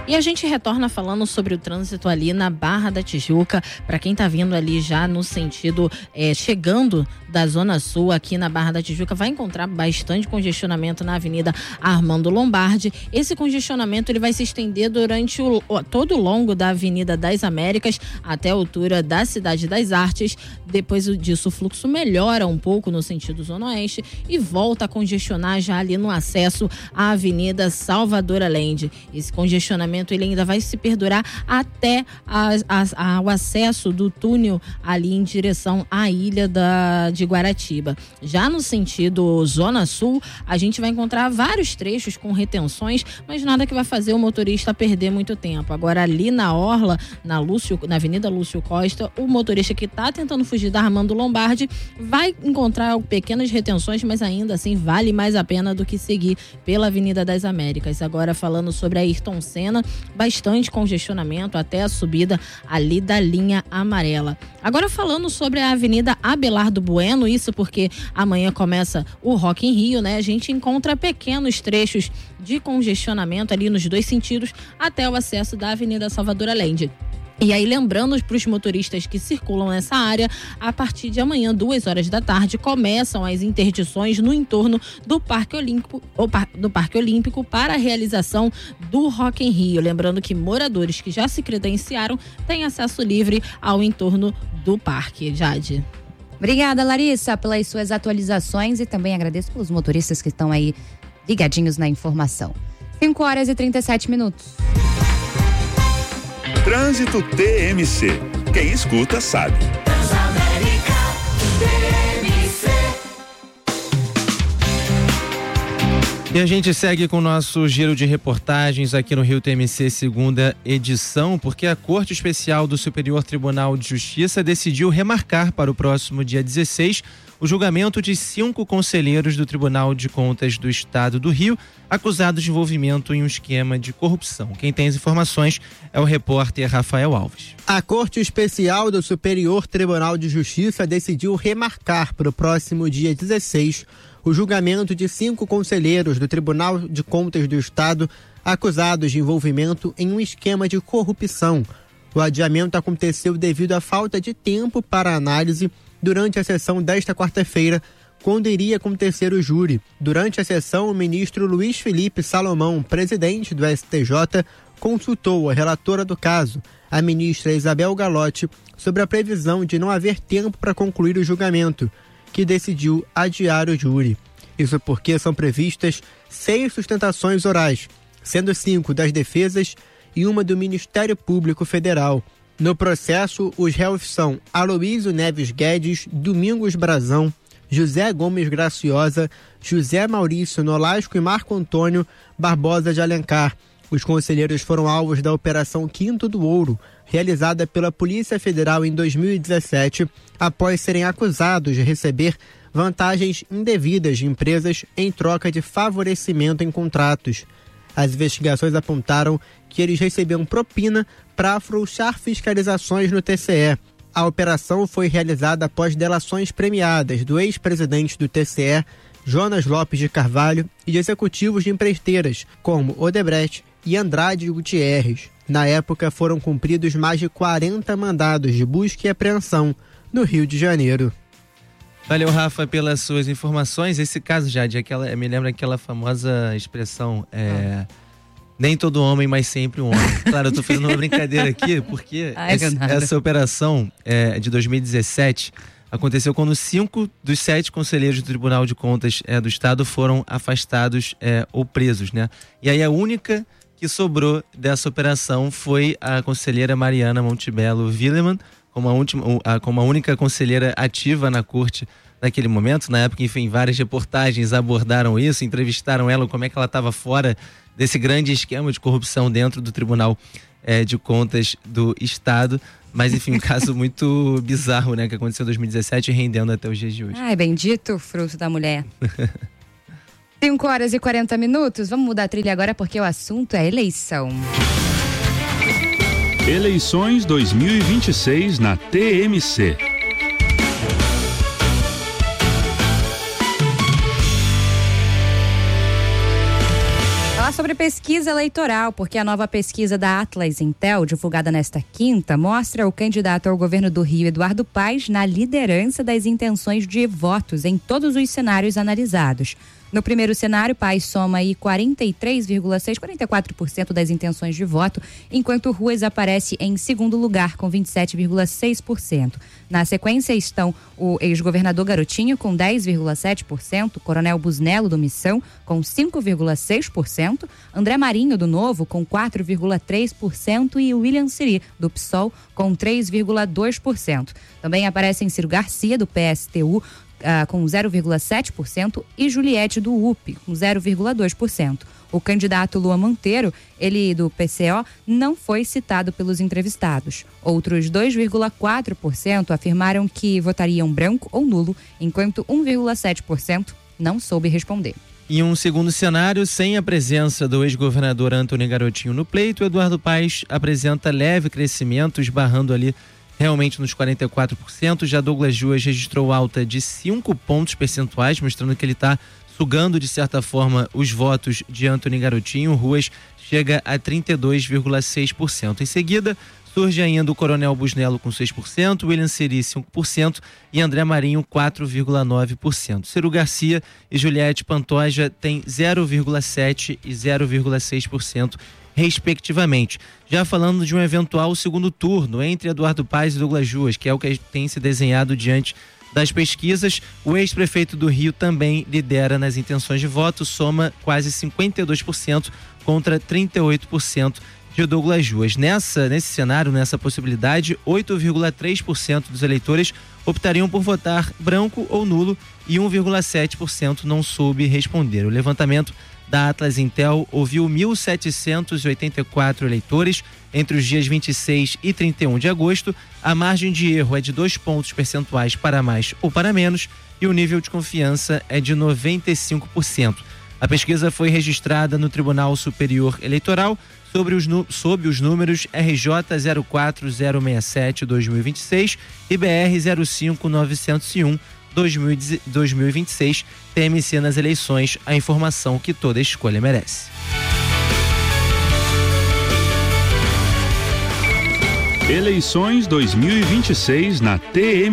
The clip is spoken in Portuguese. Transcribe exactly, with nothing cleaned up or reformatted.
E a gente retorna falando sobre o trânsito ali na Barra da Tijuca, para quem tá vindo ali já no sentido, é, chegando da Zona Sul aqui na Barra da Tijuca, vai encontrar bastante congestionamento na Avenida Armando Lombardi. Esse congestionamento ele vai se estender durante o, todo o longo da Avenida das Américas até a altura da Cidade das Artes. Depois disso o fluxo melhora um pouco no sentido Zona Oeste e volta a congestionar já ali no acesso à Avenida Salvador Allende. Esse congestionamento ele ainda vai se perdurar até a, a, a, o acesso do túnel ali em direção à ilha da, de Guaratiba. Já no sentido Zona Sul, a gente vai encontrar vários trechos com retenções, mas nada que vai fazer o motorista perder muito tempo. Agora ali na Orla, na, Lúcio, na Avenida Lúcio Costa, o motorista que está tentando fugir da Armando Lombardi vai encontrar pequenas retenções, mas ainda assim vale mais a pena do que seguir pela Avenida das Américas. Agora falando sobre a Ayrton Senna, bastante congestionamento até a subida ali da linha amarela. Agora falando sobre a Avenida Abelardo Bueno, isso porque amanhã começa o Rock in Rio, né? A gente encontra pequenos trechos de congestionamento ali nos dois sentidos até o acesso da Avenida Salvador Allende. E aí, lembrando para os motoristas que circulam nessa área, a partir de amanhã, duas horas da tarde, começam as interdições no entorno do Parque Olímpico, do Parque Olímpico para a realização do Rock in Rio. Lembrando que moradores que já se credenciaram têm acesso livre ao entorno do parque. Jade. Obrigada, Larissa, pelas suas atualizações e também agradeço pelos motoristas que estão aí ligadinhos na informação. cinco horas e trinta e sete minutos. Trânsito T M C. Quem escuta sabe. Transamérica T M C. E a gente segue com o nosso giro de reportagens aqui no Rio T M C, segunda edição, porque a Corte Especial do Superior Tribunal de Justiça decidiu remarcar para o próximo dia dezesseis o julgamento de cinco conselheiros do Tribunal de Contas do Estado do Rio, acusados de envolvimento em um esquema de corrupção. Quem tem as informações é o repórter Rafael Alves. A Corte Especial do Superior Tribunal de Justiça decidiu remarcar para o próximo dia dezesseis o julgamento de cinco conselheiros do Tribunal de Contas do Estado acusados de envolvimento em um esquema de corrupção. O adiamento aconteceu devido à falta de tempo para análise durante a sessão desta quarta-feira, quando iria acontecer o júri. Durante a sessão, o ministro Luiz Felipe Salomão, presidente do S T J, consultou a relatora do caso, a ministra Isabel Galotti, sobre a previsão de não haver tempo para concluir o julgamento, que decidiu adiar o júri. Isso porque são previstas seis sustentações orais, sendo cinco das defesas e uma do Ministério Público Federal. No processo, os réus são Aloísio Neves Guedes, Domingos Brazão, José Gomes Graciosa, José Maurício Nolasco e Marco Antônio Barbosa de Alencar. Os conselheiros foram alvos da Operação Quinto do Ouro, realizada pela Polícia Federal em dois mil e dezessete, após serem acusados de receber vantagens indevidas de empresas em troca de favorecimento em contratos. As investigações apontaram que eles recebiam propina para afrouxar fiscalizações no T C E. A operação foi realizada após delações premiadas do ex-presidente do T C E, Jonas Lopes de Carvalho, e de executivos de empreiteiras, como Odebrecht e Andrade Gutierrez. Na época, foram cumpridos mais de quarenta mandados de busca e apreensão no Rio de Janeiro. Valeu, Rafa, pelas suas informações. Esse caso, Jade, aquela, me lembra aquela famosa expressão, é, ah. nem todo homem, mas sempre um homem. Claro, eu tô fazendo uma brincadeira aqui, porque Ai, essa, essa operação é, de dois mil e dezessete aconteceu quando cinco dos sete conselheiros do Tribunal de Contas é, do Estado foram afastados é, ou presos, né? E aí a única que sobrou dessa operação foi a conselheira Mariana Montebello Willemann, como a, última, como a única conselheira ativa na corte naquele momento. Na época, enfim, várias reportagens abordaram isso, entrevistaram ela, como é que ela estava fora desse grande esquema de corrupção dentro do Tribunal é, de Contas do Estado. Mas, enfim, um caso muito bizarro, né, que aconteceu em dois mil e dezessete, rendendo até os dias de hoje. Ai, bendito fruto da mulher. cinco horas e quarenta minutos. Vamos mudar a trilha agora porque o assunto é eleição. Eleições dois mil e vinte e seis na T M C. Falar sobre pesquisa eleitoral, porque a nova pesquisa da Atlas Intel, divulgada nesta quinta, mostra o candidato ao governo do Rio, Eduardo Paes, na liderança das intenções de votos em todos os cenários analisados. No primeiro cenário, Paes soma aí quarenta e três vírgula seis por cento, quarenta e quatro por cento das intenções de voto, enquanto Ruas aparece em segundo lugar com vinte e sete vírgula seis por cento. Na sequência estão o ex-governador Garotinho com dez vírgula sete por cento, Coronel Busnello do Missão com cinco vírgula seis por cento, André Marinho do Novo com quatro vírgula três por cento e William Siri do PSOL com três vírgula dois por cento. Também aparecem Ciro Garcia do P S T U Uh, com zero vírgula sete por cento e Juliette do U P com zero vírgula dois por cento. O candidato Luan Monteiro, ele do P C O, não foi citado pelos entrevistados. Outros dois vírgula quatro por cento afirmaram que votariam branco ou nulo, enquanto um vírgula sete por cento não soube responder. Em um segundo cenário, sem a presença do ex-governador Antony Garotinho no pleito, Eduardo Paes apresenta leve crescimento, esbarrando ali realmente nos quarenta e quatro por cento. Já Douglas Ruas registrou alta de cinco pontos percentuais, mostrando que ele está sugando de certa forma os votos de Antony Garotinho. Ruas chega a trinta e dois vírgula seis por cento. Em seguida, surge ainda o Coronel Busnello com seis por cento, William Siri cinco por cento e André Marinho quatro vírgula nove por cento. Ciro Garcia e Juliette Pantoja têm zero vírgula sete por cento e zero vírgula seis por cento respectivamente. Já falando de um eventual segundo turno entre Eduardo Paes e Douglas Ruas, que é o que tem se desenhado diante das pesquisas, o ex-prefeito do Rio também lidera nas intenções de voto, soma quase cinquenta e dois por cento contra trinta e oito por cento de Douglas Ruas. Nessa, nesse cenário, nessa possibilidade, oito vírgula três por cento dos eleitores optariam por votar branco ou nulo e um vírgula sete por cento não soube responder. O levantamento da Atlas Intel ouviu mil setecentos e oitenta e quatro eleitores entre os dias vinte e seis e trinta e um de agosto. A margem de erro é de dois pontos percentuais para mais ou para menos e o nível de confiança é de noventa e cinco por cento. A pesquisa foi registrada no Tribunal Superior Eleitoral sobre os, sob os números R J zero quatro zero seis sete barra dois mil e vinte e seis e B R zero cinco novecentos e um dois mil e vinte e seis. T M C nas eleições, a informação que toda escolha merece. Eleições dois mil e vinte e seis na T M